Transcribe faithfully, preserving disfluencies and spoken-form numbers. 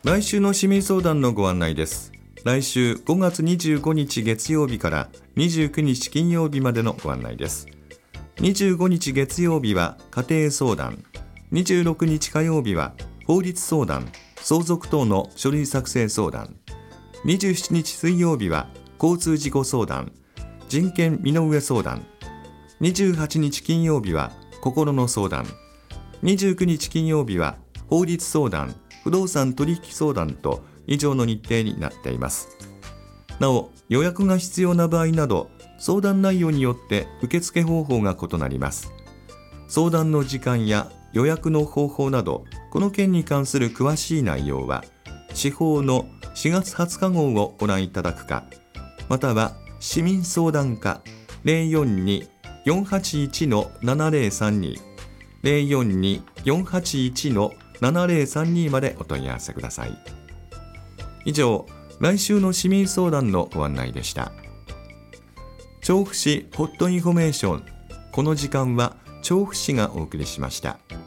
来週の市民相談のご案内です。来週ごがつにじゅうごにち月曜日からにじゅうくにち金曜日までのご案内です。にじゅうごにち月曜日は家庭相談、にじゅうろくにち火曜日は法律相談、相続等の書類作成相談、にじゅうしちにち水曜日は交通事故相談、人権身の上相談、にじゅうはちにち金曜日は心の相談、にじゅうくにち金曜日は法律相談、不動産取引相談と以上の日程になっています。なお、予約が必要な場合など、相談内容によって受付方法が異なります。相談の時間や予約の方法など、この件に関する詳しい内容は、司法のしがつはつか号をご覧いただくか、または市民相談課 ゼロよんに よんはちいち ななゼロさんに ゼロよんに よんはちいち ななゼロさんに までお問い合わせください。以上、来週の市民相談のご案内でした。調布市ホットインフォメーション、この時間は調布市がお送りしました。